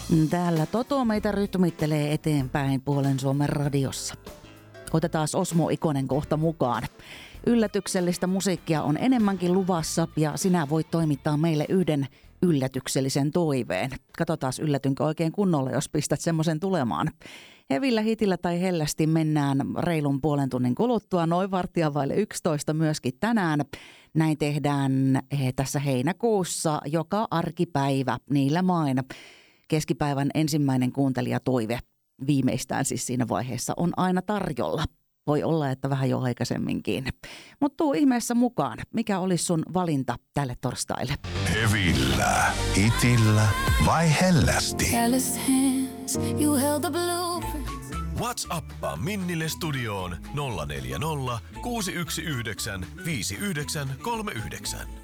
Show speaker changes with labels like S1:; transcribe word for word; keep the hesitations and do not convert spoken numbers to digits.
S1: Täällä Toto meitä rytmittelee eteenpäin puolen Suomen radiossa. Otetaan Osmo Ikonen kohta mukaan. Yllätyksellistä musiikkia on enemmänkin luvassa ja sinä voit toimittaa meille yhden yllätyksellisen toiveen. Katsotaan yllätynkö oikein kunnolla, jos pistät semmoisen tulemaan. Hevillä, hitillä tai hellästi mennään reilun puolen tunnin kuluttua, noin varttia vaille yksitoista myöskin tänään. Näin tehdään tässä heinäkuussa joka arkipäivä niillä main. Keskipäivän ensimmäinen kuuntelijatoive viimeistään siis siinä vaiheessa on aina tarjolla. Voi olla, että vähän jo aikaisemminkin. Mutta tuu ihmeessä mukaan. Mikä olisi sun valinta tälle torstaille?
S2: Hevillä, itillä vai hellästi?
S3: WhatsAppaa Minnille studioon nolla neljä nolla kuusi yksi yhdeksän viisi yhdeksän kolme yhdeksän.